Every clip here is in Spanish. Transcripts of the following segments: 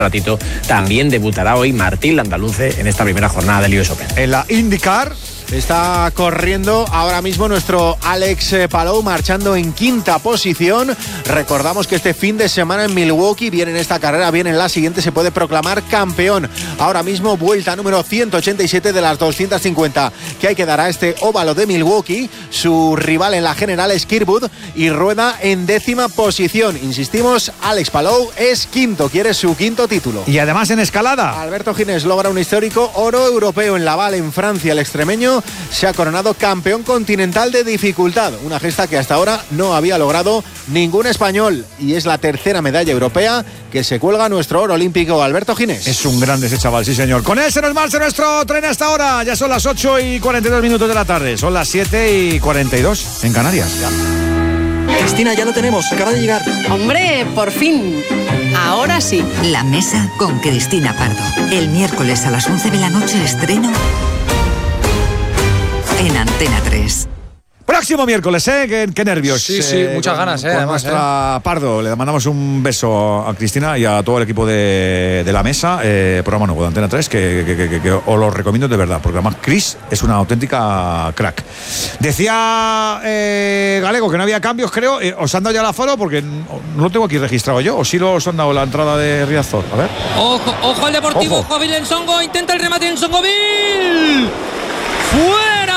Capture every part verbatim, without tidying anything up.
ratito también debutará hoy Martín Landaluce en esta primera jornada del U S Open. En la IndyCar está corriendo ahora mismo nuestro Alex Palou, marchando en quinta posición. Recordamos que este fin de semana en Milwaukee, bien en esta carrera, bien en la siguiente, se puede proclamar campeón. Ahora mismo vuelta número ciento ochenta y siete de las doscientas cincuenta que hay que dar a este óvalo de Milwaukee. Su rival en la general es Kirkwood y rueda en décima posición. Insistimos, Alex Palou es quinto, quiere su quinto título. Y además en escalada, Alberto Ginés logra un histórico oro europeo en Laval, en Francia. El extremeño se ha coronado campeón continental de dificultad, una gesta que hasta ahora no había logrado ningún español, y es la tercera medalla europea que se cuelga nuestro oro olímpico Alberto Ginés. Es un grande ese chaval, sí señor. Con él se nos marcha nuestro tren hasta ahora. Ya son las ocho y cuarenta y dos minutos de la tarde, son las siete y cuarenta y dos en Canarias. Ya. Cristina, ya lo tenemos, acaba de llegar. Hombre, por fin. Ahora sí. La mesa con Cristina Pardo. El miércoles a las once de la noche estreno en Antena tres. Próximo miércoles, ¿eh? Qué, qué nervios. Sí, sí, eh, muchas con, ganas, ¿eh? Con Además, nuestra ¿eh? Pardo, le mandamos un beso a Cristina y a todo el equipo de, de la mesa, eh, programa nuevo de Antena tres, que, que, que, que, que os lo recomiendo de verdad, porque además Cris es una auténtica crack. Decía eh, Galego que no había cambios, creo. Eh, ¿Os han dado ya el aforo? Porque no, no lo tengo aquí registrado yo. ¿O sí os han dado la entrada de Riazor? A ver. Ojo, ojo al Deportivo, ojo. Jovín Ensongo, intenta el remate en Ensongoville. ¡Fuera!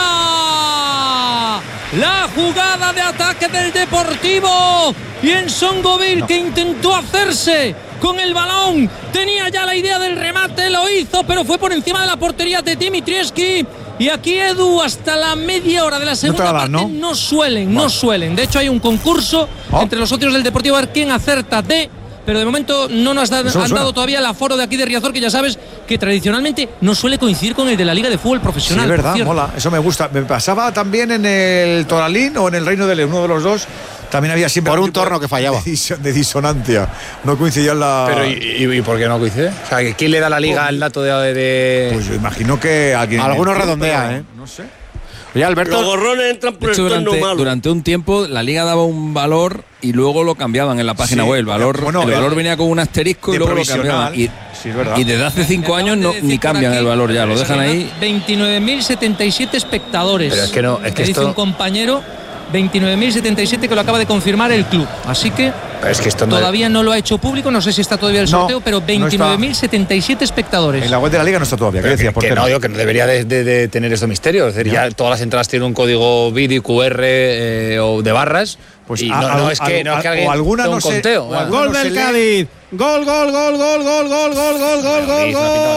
La jugada de ataque del Deportivo y Ensongoville, no. que intentó hacerse con el balón, tenía ya la idea del remate, lo hizo, pero fue por encima de la portería de Dimitrievski. Y aquí, Edu, hasta la media hora de la segunda no parte ¿no? no suelen, bueno. no suelen. De hecho, hay un concurso oh. entre los socios del Deportivo a ver quién acerta de... Pero de momento no nos da, han suena. dado todavía el aforo de aquí de Riazor, que ya sabes que tradicionalmente no suele coincidir con el de la Liga de Fútbol Profesional. Sí, es verdad, mola, eso me gusta. Me pasaba también en el Toralín o en el Reino de León, uno de los dos. También había siempre por un torno que fallaba de, de disonancia, no coincidía en la. Pero ¿y, y, y por qué no coincide? O sea, ¿quién le da a la Liga el dato de, de... Pues yo imagino que alguien. Algunos redondea, ¿eh? No sé. Oye, Alberto, los gorrones entran por el durante, torno malo. Durante un tiempo la Liga daba un valor y luego lo cambiaban en la página sí, web. El valor, bueno, el valor el, venía con un asterisco y luego lo cambiaban. Y, sí, y desde hace cinco años no, ni cambian aquí el valor ya, lo dejan ahí. veintinueve mil setenta y siete espectadores. Pero es que no, es que dice esto... un compañero, veintinueve mil setenta y siete que lo acaba de confirmar el club. Así que, es que esto no todavía es... no lo ha hecho público, no sé si está todavía el sorteo, no, pero veintinueve mil setenta y siete espectadores. En la web de la Liga no está todavía. ¿Qué decías? Que, que no, yo que no debería de, de, de tener estos misterios. Es decir, ya todas las entradas tienen un código B I D I, Q R eh, o de barras. Pues y a, no, a, no es que, a, no es que alguien o alguna un no conteo. Sé, gol del no Cádiz. Gol, gol, gol, gol, gol, gol, gol, gol, gol, gol,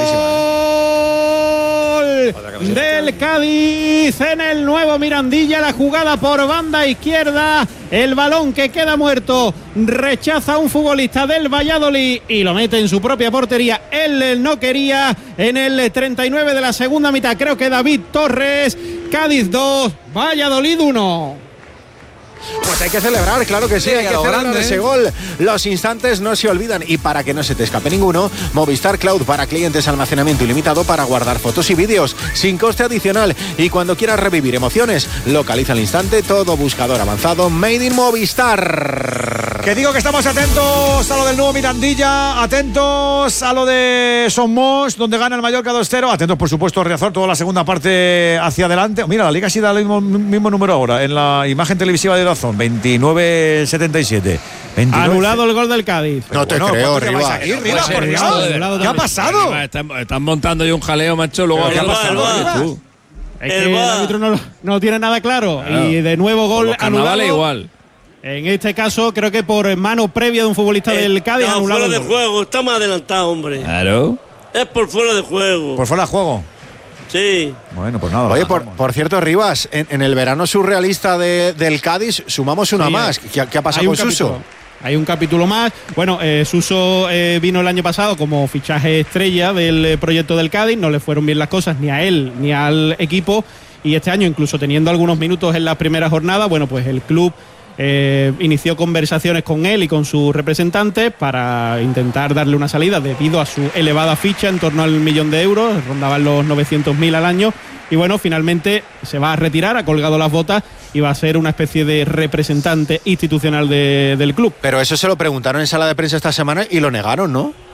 gol del Cádiz en el nuevo Mirandilla. La jugada por banda izquierda. El balón que queda muerto. Rechaza a un futbolista del Valladolid y lo mete en su propia portería. Él no quería. En el treinta y nueve de la segunda mitad, creo que David Torres. Cádiz dos, Valladolid uno. Pues hay que celebrar, claro que sí, sí hay que celebrar grande, ese ¿eh? gol. Los instantes no se olvidan y para que no se te escape ninguno, Movistar Cloud para clientes, almacenamiento ilimitado para guardar fotos y vídeos sin coste adicional. Y cuando quieras revivir emociones, localiza al instante todo buscador avanzado Made in Movistar. Que digo que estamos atentos a lo del nuevo Mirandilla, atentos a lo de Somos, donde gana el Mallorca dos cero, atentos por supuesto a Riazor, toda la segunda parte hacia adelante. Mira, la Liga sí da el mismo, mismo número ahora en la imagen televisiva de Dazón, veintinueve setenta y siete. veintinueve. Anulado el gol del Cádiz. No te bueno, creo, Rivas. ¿Qué ha pasado? Están, están montando ahí un jaleo, macho. Luego ¿qué ha pasado? Es que el árbitro no, no tiene nada claro. claro. Y de nuevo gol anulado. Igual. En este caso, creo que por mano previa de un futbolista eh, del Cádiz, no, anulado. Fuera de juego, está más adelantado, hombre. Claro. Es por fuera de juego. ¿Por fuera de juego? Sí. Bueno, pues nada. Oye, por, por cierto, Rivas, en, en el verano surrealista de, del Cádiz sumamos una sí, más. ¿Qué, ¿Qué ha pasado con Suso? Hay un capítulo más. Bueno, eh, Suso eh, vino el año pasado como fichaje estrella del eh, proyecto del Cádiz. No le fueron bien las cosas ni a él ni al equipo. Y este año, incluso teniendo algunos minutos en la primera jornada, bueno, pues el club Eh, inició conversaciones con él y con sus representantes para intentar darle una salida debido a su elevada ficha en torno al millón de euros, rondaban los novecientos mil al año y bueno, finalmente se va a retirar, ha colgado las botas y va a ser una especie de representante institucional de, del club. Pero eso se lo preguntaron en sala de prensa esta semana y lo negaron, ¿no?